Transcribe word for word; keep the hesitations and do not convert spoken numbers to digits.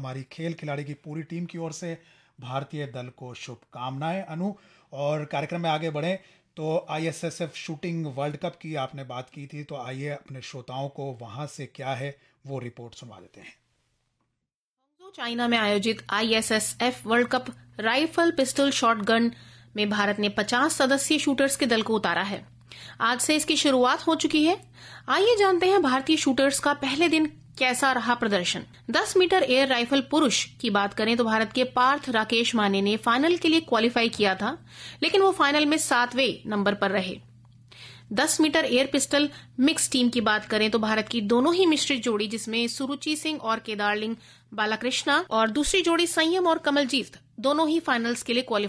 हमारी खेल खिलाड़ी की पूरी टीम की ओर से भारतीय दल को शुभकामनाएं। अनु, और कार्यक्रम में आगे बढ़ें तो I S S F shooting world cup की आपने बात की थी, तो आइए अपने श्रोताओं को वहां से क्या है वो रिपोर्ट सुनवा देते हैं। चाइना में आयोजित I S S F world cup rifle pistol shotgun में भारत ने पचास सदस्यीय शूटर्स के दल को उतारा है। आज से इसकी शुरुआत हो चुकी है। आइए जानते हैं भारतीय शूटर्स का पहले दिन कैसा रहा प्रदर्शन। दस मीटर एयर राइफल पुरुष की बात करें तो भारत के पार्थ राकेश माने ने फाइनल के लिए क्वालिफाई किया था, लेकिन वो फाइनल में सातवें नंबर पर रहे। दस metre air pistol mix team की बात करें तो भारत की दोनों ही मिश्रित जोड़ी, जिसमें सुरुचि सिंह और केदारलिंग बालाकृष्णा, और दूसरी जोड़ी संयम और कमलजीत, दोनों ही फाइनल्स के लिए क्वालिफाई